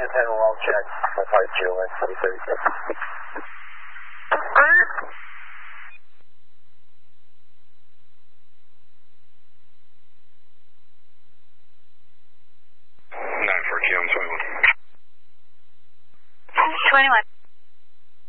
10 long check. That's why it's 0-1-2036. Q, I'm 21. 21.